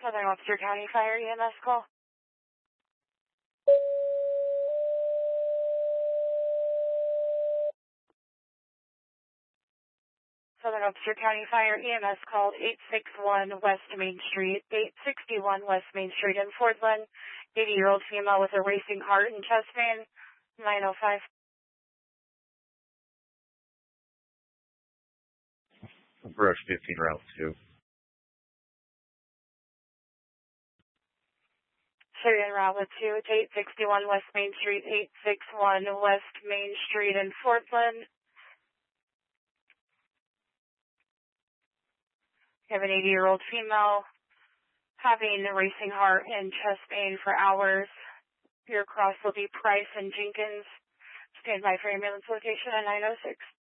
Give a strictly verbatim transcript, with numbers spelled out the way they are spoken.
Southern Webster County Fire E M S call. Southern Webster County Fire E M S called eight six one West Main Street, eight sixty-one West Main Street in Portland. eighty-year-old female with a racing heart and chest pain. nine oh five. Brush fifteen, route two. Cheyenne Route two, it's eight sixty-one West Main Street, eight sixty-one West Main Street in Portland. You have an eighty-year-old female having a racing heart and chest pain for hours. Your cross will be Price and Jenkins. Stand by for ambulance location at nine oh six.